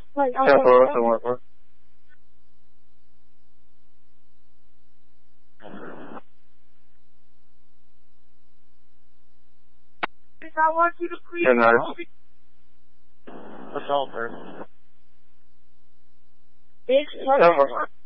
Careful, somewhere. I want you to please. Good night. Assault first. Big